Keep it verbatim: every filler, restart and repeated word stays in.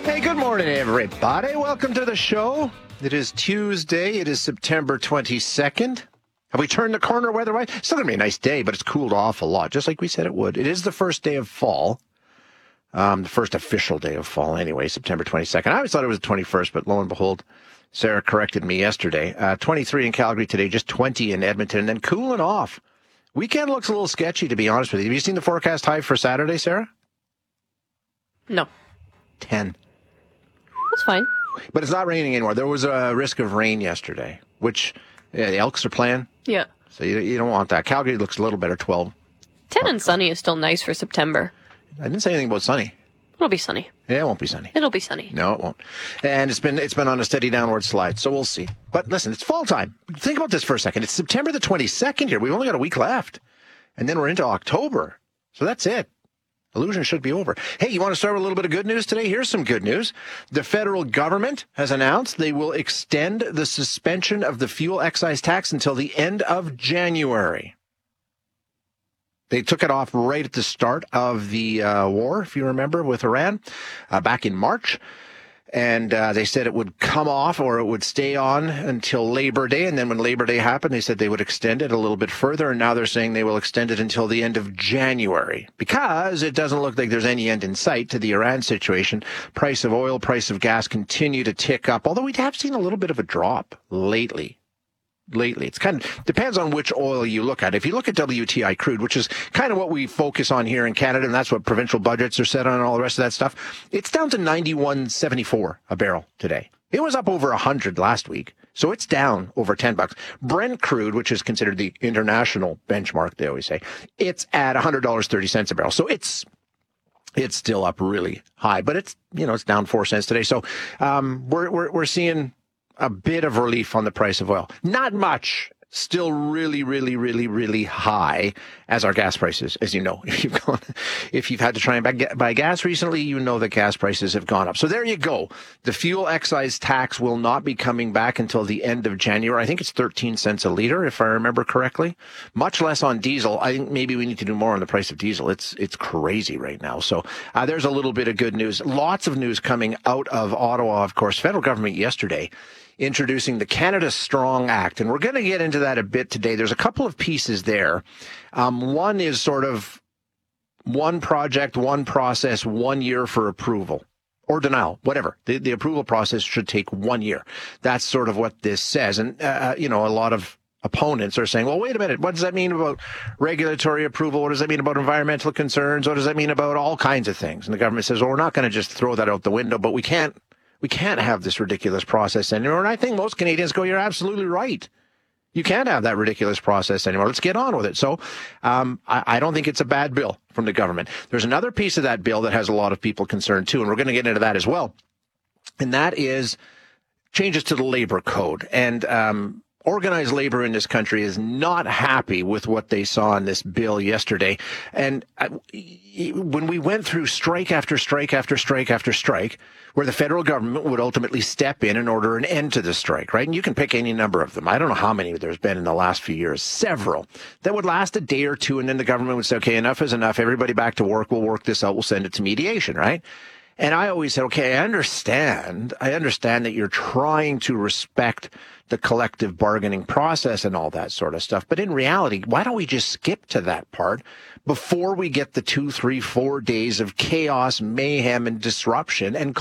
Hey, good morning, everybody. Welcome to the show. It is Tuesday. It is September twenty-second. Have we turned the corner weather-wise? It's still going to be a nice day, but it's cooled off a lot, just like we said it would. It is the first day of fall. Um, the first official day of fall, anyway, September twenty-second. I always thought it was the twenty-first, but lo and behold, Sarah corrected me yesterday. Uh, twenty-three in Calgary today, just twenty in Edmonton, and then cooling off. Weekend looks a little sketchy, to be honest with you. Have you seen the forecast high for Saturday, Sarah? No. ten. That's fine. But it's not raining anymore. There was a risk of rain yesterday, which yeah, the Elks are playing. Yeah. So you, you don't want that. Calgary looks a little better, twelve. ten and sunny is still nice for September. I didn't say anything about sunny. It'll be sunny. Yeah, it won't be sunny. It'll be sunny. No, it won't. And it's been it's been on a steady downward slide, so we'll see. But listen, it's fall time. Think about this for a second. It's September the twenty-second here. We've only got a week left. And then we're into October. So that's it. Illusion should be over. Hey, you want to start with a little bit of good news today? Here's some good news. The federal government has announced they will extend the suspension of the fuel excise tax until the end of January. They took it off right at the start of the uh, war, if you remember, with Iran, uh, back in March. And uh, they said it would come off or it would stay on until Labor Day. And then when Labor Day happened, they said they would extend it a little bit further. And now they're saying they will extend it until the end of January because it doesn't look like there's any end in sight to the Iran situation. Price of oil, price of gas continue to tick up, although we have seen a little bit of a drop lately. Lately, it's kind of depends on which oil you look at. If you look at W T I crude, which is kind of what we focus on here in Canada, and that's what provincial budgets are set on and all the rest of that stuff, it's down to ninety-one seventy-four a barrel today. It was up over one hundred last week, so it's down over ten bucks. Brent crude, which is considered the international benchmark, they always say, it's at one hundred dollars and thirty cents a barrel. So it's it's still up really high, but it's you know it's down four cents today. So um, we're we're we're seeing a bit of relief on the price of oil. Not much. Still really, really, really, really high as our gas prices, as you know. If you've gone, if you've had to try and buy, buy gas recently, you know that gas prices have gone up. So there you go. The fuel excise tax will not be coming back until the end of January. I think it's thirteen cents a liter, if I remember correctly. Much less on diesel. I think maybe we need to do more on the price of diesel. It's it's crazy right now. So uh, there's a little bit of good news. Lots of news coming out of Ottawa, of course. Federal government yesterday introducing the Canada Strong Act. And we're going to get into that a bit today. There's a couple of pieces there. Um, one is sort of one project, one process, one year for approval or denial, whatever. The, the approval process should take one year. That's sort of what this says. And, uh, you know, a lot of opponents are saying, well, wait a minute. What does that mean about regulatory approval? What does that mean about environmental concerns? What does that mean about all kinds of things? And the government says, well, we're not going to just throw that out the window, but we can't We can't have this ridiculous process anymore. And I think most Canadians go, you're absolutely right. You can't have that ridiculous process anymore. Let's get on with it. So um, I, I don't think it's a bad bill from the government. There's another piece of that bill that has a lot of people concerned too, and we're going to get into that as well. And that is changes to the labor code. And um, organized labor in this country is not happy with what they saw in this bill yesterday. And uh, when we went through strike after strike after strike after strike, where the federal government would ultimately step in and order an end to the strike, right? And you can pick any number of them. I don't know how many there's been in the last few years, several, that would last a day or two, and then the government would say, okay, enough is enough. Everybody back to work. We'll work this out. We'll send it to mediation, right? And I always said, okay, I understand. I understand that you're trying to respect the collective bargaining process and all that sort of stuff. But in reality, why don't we just skip to that part before we get the two, three, four days of chaos, mayhem, and disruption and